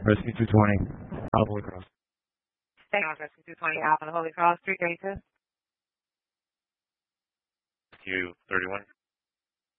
Rescue 220, out Holy Cross. Stay on Rescue 220 out on the Holy Cross, 332. Rescue 31.